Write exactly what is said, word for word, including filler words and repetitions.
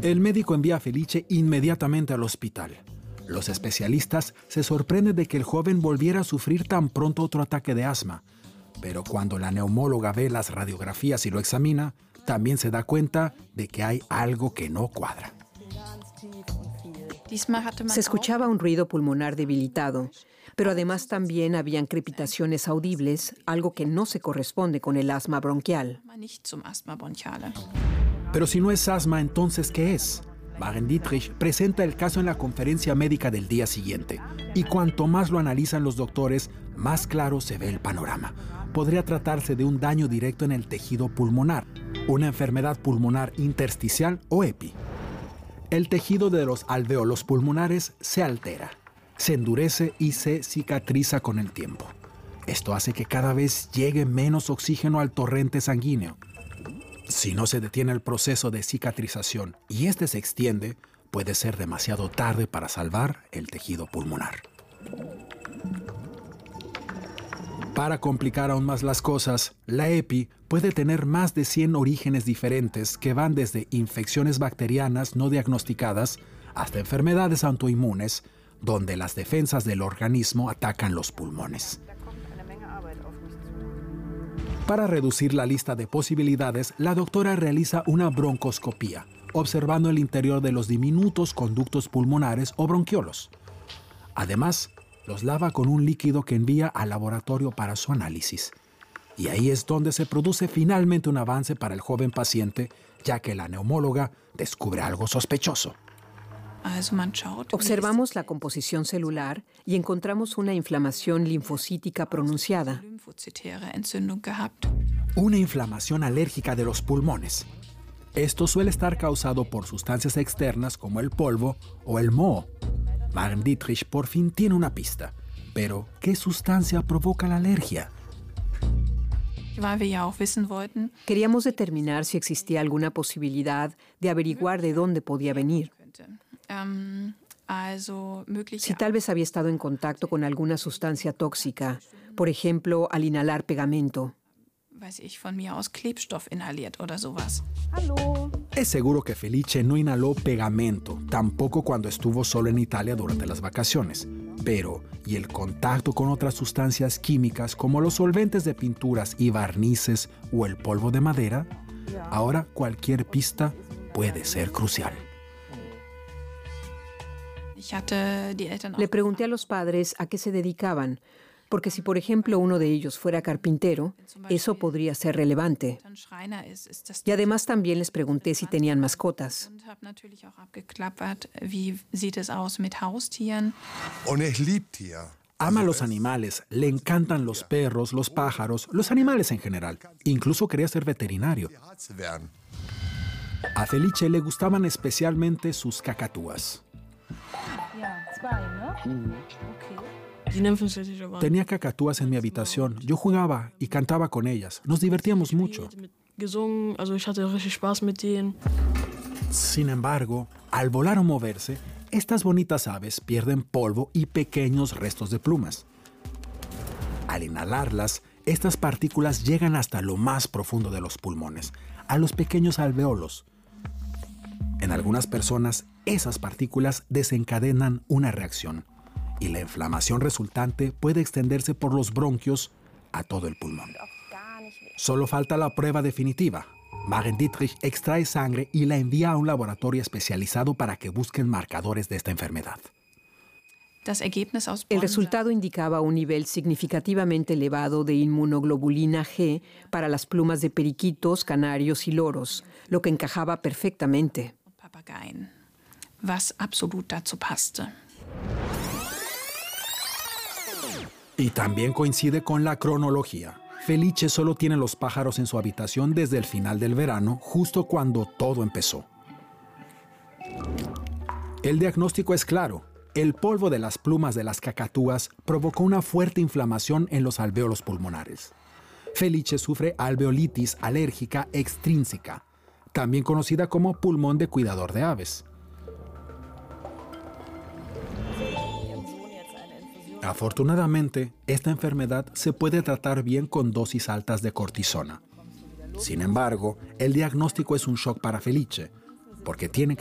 El médico envía a Felice inmediatamente al hospital. Los especialistas se sorprenden de que el joven volviera a sufrir tan pronto otro ataque de asma. Pero cuando la neumóloga ve las radiografías y lo examina, también se da cuenta de que hay algo que no cuadra. Se escuchaba un ruido pulmonar debilitado, pero además también habían crepitaciones audibles, algo que no se corresponde con el asma bronquial. Pero si no es asma, ¿entonces qué es? Magen-Dietrich presenta el caso en la conferencia médica del día siguiente. Y cuanto más lo analizan los doctores, más claro se ve el panorama. Podría tratarse de un daño directo en el tejido pulmonar, una enfermedad pulmonar intersticial o EPI. El tejido de los alvéolos pulmonares se altera, se endurece y se cicatriza con el tiempo. Esto hace que cada vez llegue menos oxígeno al torrente sanguíneo. Si no se detiene el proceso de cicatrización y este se extiende, puede ser demasiado tarde para salvar el tejido pulmonar. Para complicar aún más las cosas, la EPI puede tener más de cien orígenes diferentes que van desde infecciones bacterianas no diagnosticadas hasta enfermedades autoinmunes, donde las defensas del organismo atacan los pulmones. Para reducir la lista de posibilidades, la doctora realiza una broncoscopía, observando el interior de los diminutos conductos pulmonares o bronquiolos. Además, los lava con un líquido que envía al laboratorio para su análisis. Y ahí es donde se produce finalmente un avance para el joven paciente, ya que la neumóloga descubre algo sospechoso. Observamos la composición celular y encontramos una inflamación linfocítica pronunciada. Una inflamación alérgica de los pulmones. Esto suele estar causado por sustancias externas como el polvo o el moho. Magen-Dietrich por fin tiene una pista. Pero, ¿qué sustancia provoca la alergia? Queríamos determinar si existía alguna posibilidad de averiguar de dónde podía venir. Si tal vez había estado en contacto con alguna sustancia tóxica, por ejemplo, al inhalar pegamento. Es seguro que Felice no inhaló pegamento, tampoco cuando estuvo solo en Italia durante las vacaciones. Pero, ¿y el contacto con otras sustancias químicas como los solventes de pinturas y barnices o el polvo de madera? Ahora cualquier pista puede ser crucial. Le pregunté a los padres a qué se dedicaban, porque si, por ejemplo, uno de ellos fuera carpintero, eso podría ser relevante. Y además también les pregunté si tenían mascotas. Ama a los animales, le encantan los perros, los pájaros, los animales en general. Incluso quería ser veterinario. A Felice le gustaban especialmente sus cacatúas. Tenía cacatúas en mi habitación. Yo jugaba y cantaba con ellas. Nos divertíamos mucho. Sin embargo, al volar o moverse, estas bonitas aves pierden polvo y pequeños restos de plumas. Al inhalarlas, estas partículas llegan hasta lo más profundo de los pulmones, a los pequeños alvéolos. En algunas personas, esas partículas desencadenan una reacción y la inflamación resultante puede extenderse por los bronquios a todo el pulmón. Solo falta la prueba definitiva. Magen-Dietrich extrae sangre y la envía a un laboratorio especializado para que busquen marcadores de esta enfermedad. El resultado indicaba un nivel significativamente elevado de inmunoglobulina G para las plumas de periquitos, canarios y loros, lo que encajaba perfectamente. Y también coincide con la cronología. Felice solo tiene los pájaros en su habitación desde el final del verano, justo cuando todo empezó. El diagnóstico es claro. El polvo de las plumas de las cacatúas provocó una fuerte inflamación en los alvéolos pulmonares. Felice sufre alveolitis alérgica extrínseca, también conocida como pulmón de cuidador de aves. Afortunadamente, esta enfermedad se puede tratar bien con dosis altas de cortisona. Sin embargo, el diagnóstico es un shock para Felice, porque tiene que